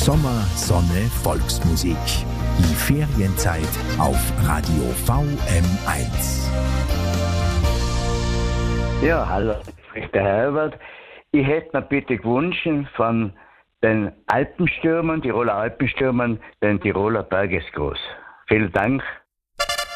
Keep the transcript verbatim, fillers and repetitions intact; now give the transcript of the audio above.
Sommer, Sonne, Volksmusik. Die Ferienzeit auf Radio V M eins. Ja, hallo, ich bin der Herbert. Ich hätte mir bitte gewünscht von den Alpenstürmern, Tiroler Alpenstürmern, den Tiroler Bergesgruß. Vielen Dank.